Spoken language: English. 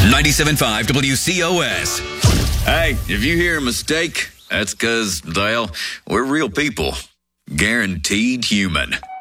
97.5 WCOS. Hey, if you hear a mistake, that's because, well, we're real people. Guaranteed human.